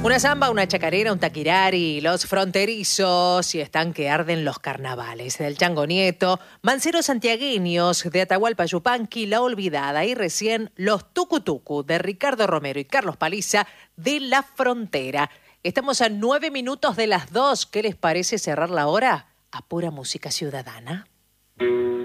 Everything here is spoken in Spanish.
Una samba, una chacarera, un taquirari, los fronterizos y están que arden los carnavales. Del Chango Nieto, Manceros Santiagueños de Atahualpa Yupanqui, La Olvidada y recién los Tucutucu de Ricardo Romero y Carlos Paliza de La Frontera. Estamos a 9 minutos de las 2. ¿Qué les parece cerrar la hora? A pura música ciudadana.